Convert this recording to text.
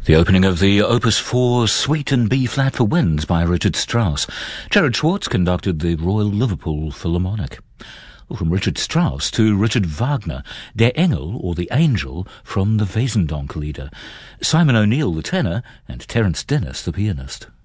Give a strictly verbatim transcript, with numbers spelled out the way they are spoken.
The opening of the Opus four Suite in B-flat for Winds by Richard Strauss. Jared Schwartz conducted the Royal Liverpool Philharmonic. From Richard Strauss to Richard Wagner, Der Engel, or The Angel, from the Wesendonck Lieder. Simon O'Neill, the tenor, and Terence Dennis, the pianist.